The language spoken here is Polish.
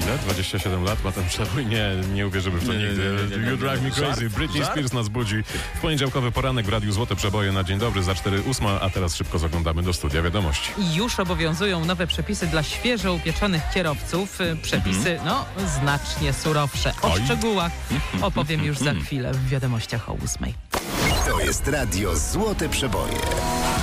Ile? 27 lat ma ten przebój? Nie uwierzymy w to nigdy. You drive me crazy. Britney Spears nas budzi. W poniedziałkowy poranek w Radiu Złote Przeboje na dzień dobry za 4:08, a teraz szybko zaglądamy do studia wiadomości. Już obowiązują nowe przepisy dla świeżo upieczonych kierowców. Przepisy, znacznie surowsze. O szczegółach opowiem już za chwilę w wiadomościach o 8:00. To jest Radio Złote Przeboje.